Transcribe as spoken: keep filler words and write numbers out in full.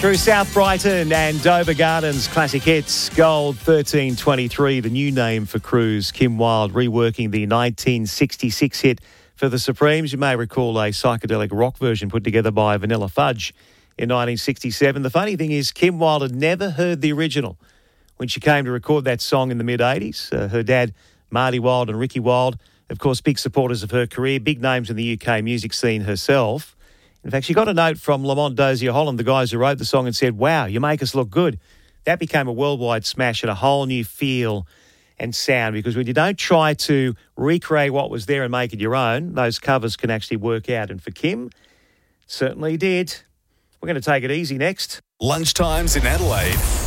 through South Brighton and Dover Gardens classic hits. Gold thirteen twenty-three, the new name for Cruise. Kim Wilde reworking the nineteen sixty-six hit for the Supremes. You may recall a psychedelic rock version put together by Vanilla Fudge in nineteen sixty-seven. The funny thing is, Kim Wilde had never heard the original when she came to record that song in the mid-eighties. Uh, her dad, Marty Wilde, and Ricky Wilde, of course, big supporters of her career, big names in the U K music scene herself. In fact, she got a note from Lamont Dozier Holland, the guys who wrote the song, and said, "Wow, you make us look good." That became a worldwide smash and a whole new feel and sound, because when you don't try to recreate what was there and make it your own, those covers can actually work out. And for Kim, certainly did. We're going to take it easy next. Lunchtimes in Adelaide.